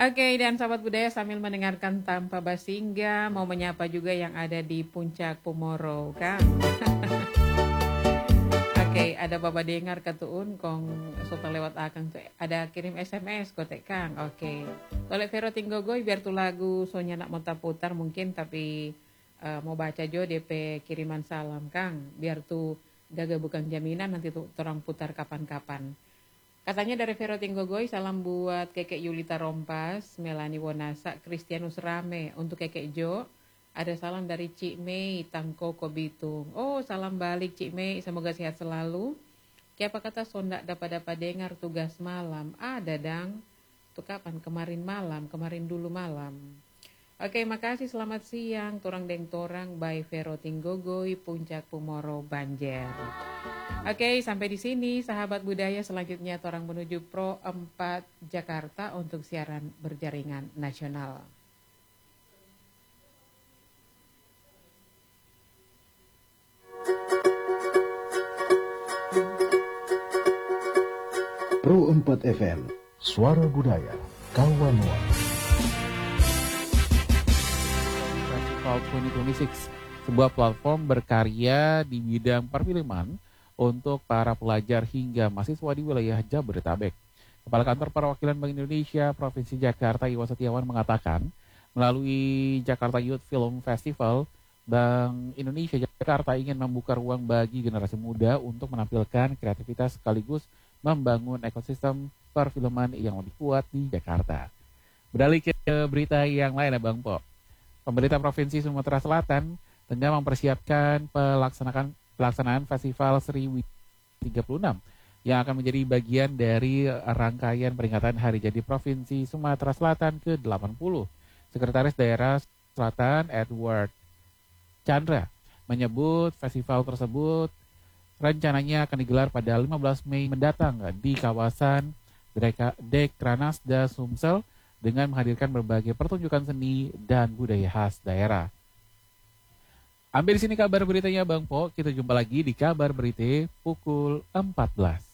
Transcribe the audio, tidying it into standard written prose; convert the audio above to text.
Oke, dan sahabat budaya sambil mendengarkan tanpa basingga, mau menyapa juga yang ada di Puncak Pumoro, Kang. Oke, ada Bapak dengar ketuun kong suka lewat akang tuh ada kirim SMS kotek Kang. Oke. Tolek Vero Tinggogoy biar tuh lagu sonya nak mau putar mungkin tapi mau baca jo DP kiriman salam Kang. Biar tuh gaga bukan jaminan nanti tuh terang putar kapan-kapan. Katanya dari Vero Tinggogoy, salam buat Kekek Yulita Rompas, Melani Wonasa, Kristianus Rame. Untuk Kekek Jo, ada salam dari Cik Mei, Tangko Kobitung. Oh, salam balik Cik Mei, semoga sehat selalu. Siapa kata sondak dapat dengar tugas malam? Ada dang. Itu kapan? Kemarin malam, kemarin dulu malam. Oke, makasih. Selamat siang. Torang deng torang by Vero Tinggogoy, Puncak Pumoro, Banjar. Oke, sampai di sini sahabat budaya. Selanjutnya torang menuju Pro 4 Jakarta untuk siaran berjaringan nasional. Pro 4 FM, Suara Budaya, Kawanua. Festival 2026, sebuah platform berkarya di bidang perfilman untuk para pelajar hingga mahasiswa di wilayah Jabodetabek. Kepala Kantor Perwakilan Bank Indonesia Provinsi Jakarta Iwan Setiawan mengatakan, melalui Jakarta Youth Film Festival, Bank Indonesia Jakarta ingin membuka ruang bagi generasi muda untuk menampilkan kreativitas sekaligus membangun ekosistem perfilman yang lebih kuat di Jakarta. Beralih ke berita yang lain ya Bang Po. Pemerintah Provinsi Sumatera Selatan tengah mempersiapkan pelaksanaan Festival Sriwijaya 36 yang akan menjadi bagian dari rangkaian peringatan Hari Jadi Provinsi Sumatera Selatan ke-80. Sekretaris Daerah Selatan Edward Chandra menyebut festival tersebut rencananya akan digelar pada 15 Mei mendatang di kawasan Dekranasda Sumsel dengan menghadirkan berbagai pertunjukan seni dan budaya khas daerah. Ambil di sini kabar beritanya Bang Po, kita jumpa lagi di kabar berita pukul 14.